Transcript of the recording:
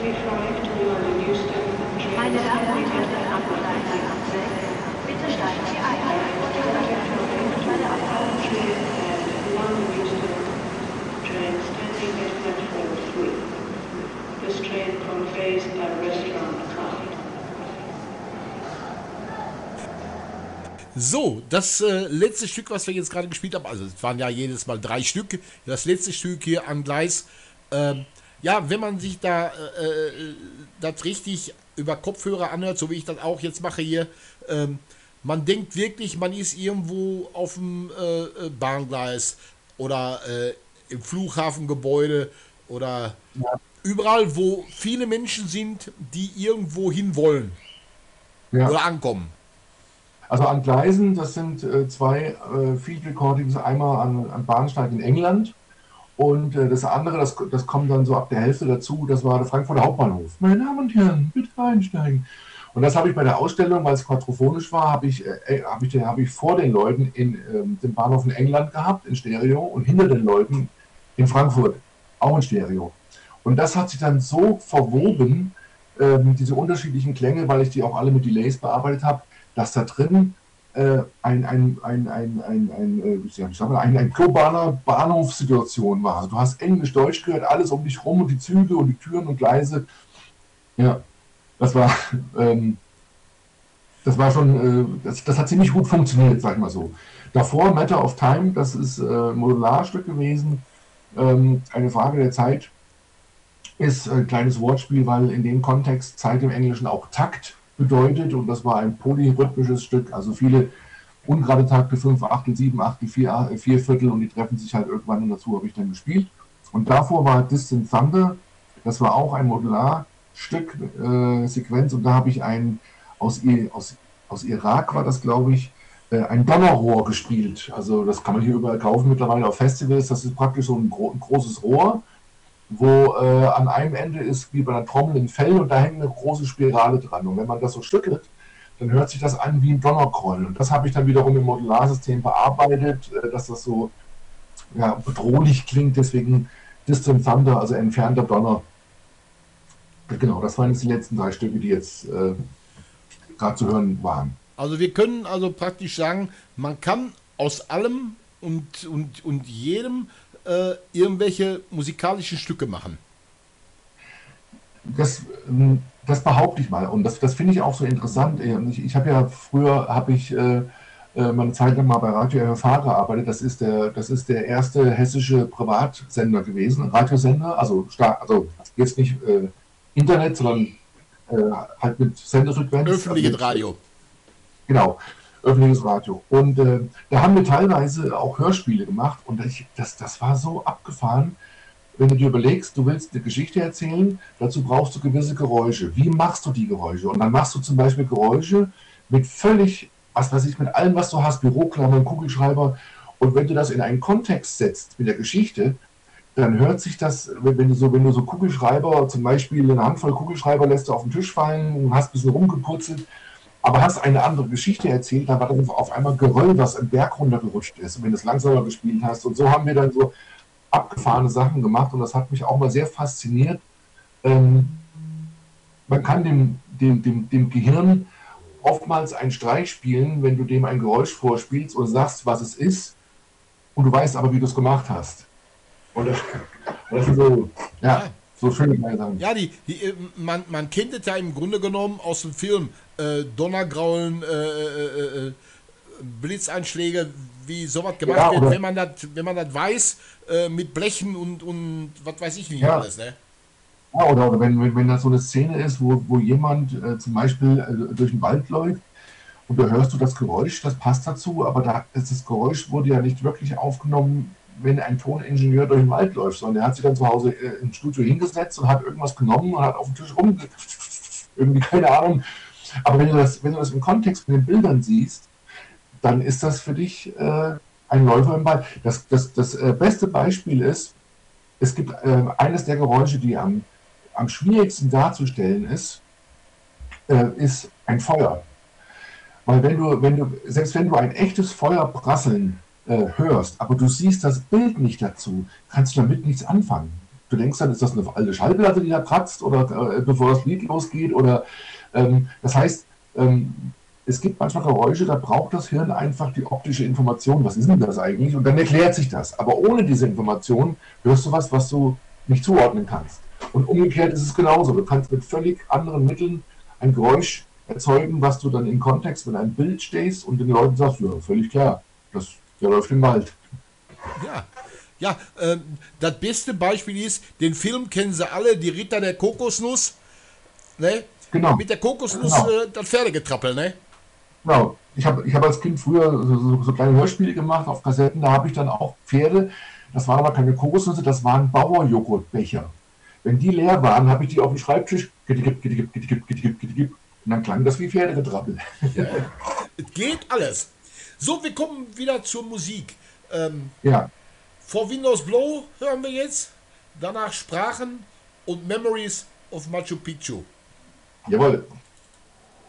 Meine Damen und Herren, am Gleis 6, bitte steigen Sie ein. Bei der Abfahrt. Train standing at platform 3. This train conveys a restaurant card. So, das letzte Stück, was wir jetzt gerade gespielt haben, also es waren ja jedes Mal 3 Stück, das letzte Stück hier am Gleis, ja, wenn man sich da das richtig über Kopfhörer anhört, so wie ich das auch jetzt mache hier, man denkt wirklich, man ist irgendwo auf dem Bahngleis oder im Flughafengebäude oder überall, wo viele Menschen sind, die irgendwo hin wollen Ja. oder ankommen. Also an Gleisen, das sind zwei Field Recordings, einmal an Bahnsteig in England und das andere, das kommt dann so ab der Hälfte dazu, das war der Frankfurter Hauptbahnhof. Meine Damen und Herren, bitte einsteigen. Und das habe ich bei der Ausstellung, weil es quadrophonisch war, habe ich vor den Leuten in dem Bahnhof in England gehabt, in Stereo, und hinter den Leuten in Frankfurt, auch in Stereo. Und das hat sich dann so verwoben, diese unterschiedlichen Klänge, weil ich die auch alle mit Delays bearbeitet habe, dass da drin eine globale Bahnhofssituation war. Also du hast Englisch-Deutsch gehört, alles um dich rum und die Züge und die Türen und Gleise. Ja, das war schon, das hat ziemlich gut funktioniert, sag ich mal so. Davor Matter of Time, das ist ein Modularstück gewesen, eine Frage der Zeit, ist ein kleines Wortspiel, weil in dem Kontext Zeit im Englischen auch Takt bedeutet und das war ein polyrhythmisches Stück, also viele ungerade Takte, 5 Achtel, 7 Achtel, 4 Viertel und die treffen sich halt irgendwann und dazu habe ich dann gespielt. Und davor war Distant Thunder, das war auch ein Modularstück, Sequenz und da habe ich aus Irak war das, glaube ich, ein Donnerrohr gespielt. Also das kann man hier überall kaufen mittlerweile auf Festivals, das ist praktisch so ein großes Rohr, wo an einem Ende ist wie bei einer Trommel ein Fell und da hängt eine große Spirale dran. Und wenn man das so stückelt, dann hört sich das an wie ein Donnergrollen. Und das habe ich dann wiederum im Modularsystem bearbeitet, dass das so bedrohlich klingt, deswegen Distant Thunder, also entfernter Donner. Genau, das waren jetzt die letzten 3 Stücke, die jetzt gerade zu hören waren. Also wir können also praktisch sagen, man kann aus allem und jedem irgendwelche musikalischen Stücke machen. Das behaupte ich mal und das finde ich auch so interessant. Ich habe ja früher meine Zeit lang mal bei Radio FFH gearbeitet. Das ist der erste hessische Privatsender gewesen, Radiosender, also jetzt nicht Internet, sondern halt mit Sendefrequenz. Öffentliches Radio. Genau, öffentliches Radio. Und da haben wir teilweise auch Hörspiele gemacht und das war so abgefahren, wenn du dir überlegst, du willst eine Geschichte erzählen, dazu brauchst du gewisse Geräusche. Wie machst du die Geräusche? Und dann machst du zum Beispiel Geräusche mit völlig, was weiß ich, mit allem, was du hast, Büroklammern, Kugelschreiber. Und wenn du das in einen Kontext setzt mit der Geschichte, dann hört sich das, wenn du so Kugelschreiber, zum Beispiel eine Handvoll Kugelschreiber lässt du auf den Tisch fallen und hast ein bisschen rumgeputzelt, aber hast eine andere Geschichte erzählt, dann war dann auf einmal Geröll, was im Berg runtergerutscht ist. Und wenn du es langsamer gespielt hast. Und so haben wir dann so abgefahrene Sachen gemacht. Und das hat mich auch mal sehr fasziniert. Man kann dem Gehirn oftmals einen Streich spielen, wenn du dem ein Geräusch vorspielst und sagst, was es ist. Und du weißt aber, wie du es gemacht hast. Und das sind so, so schöne kleine Sachen. Ja, man kennt es ja im Grunde genommen aus dem Film. Donnergraulen, Blitzeinschläge, wie sowas gemacht wird, wenn man das weiß, mit Blechen und was weiß ich nicht alles, ne? Ja, oder wenn das so eine Szene ist, wo jemand zum Beispiel durch den Wald läuft und da hörst du das Geräusch, das passt dazu, aber das Geräusch wurde ja nicht wirklich aufgenommen, wenn ein Toningenieur durch den Wald läuft, sondern der hat sich dann zu Hause im Studio hingesetzt und hat irgendwas genommen und hat auf dem Tisch irgendwie, keine Ahnung. Aber wenn du das im Kontext mit den Bildern siehst, dann ist das für dich ein Läufer im Wald. Das beste Beispiel ist, es gibt eines der Geräusche, die am schwierigsten darzustellen ist ein Feuer. Weil selbst wenn du ein echtes Feuer prasseln hörst, aber du siehst das Bild nicht dazu, kannst du damit nichts anfangen. du denkst dann, ist das eine alte Schallplatte, die da kratzt, oder bevor das Lied losgeht, oder das heißt, es gibt manchmal Geräusche, da braucht das Hirn einfach die optische Information. Was ist denn das eigentlich? Und dann erklärt sich das. Aber ohne diese Information hörst du was, was du nicht zuordnen kannst. Und umgekehrt ist es genauso. Du kannst mit völlig anderen Mitteln ein Geräusch erzeugen, was du dann in Kontext, wenn ein Bild stehst und den Leuten sagst, ja, völlig klar, der läuft im Wald. Ja, ja, das beste Beispiel ist, den Film kennen sie alle, die Ritter der Kokosnuss, ne? Genau. Mit der Kokosnuss Genau. das Pferdegetrappel, ne? Genau. Ich hab als Kind früher so kleine Hörspiele gemacht auf Kassetten, da habe ich dann auch Pferde, das waren aber keine Kokosnüsse, das waren Bauerjoghurtbecher. Wenn die leer waren, habe ich die auf den Schreibtisch gedigip, gedigip, gedigip, gedigip, gedigip, und dann klang das wie Pferdegetrappel. Es geht alles. So, wir kommen wieder zur Musik. Ja, For Windows Blow hören wir jetzt, danach Sprachen und Memories of Machu Picchu. jawohl.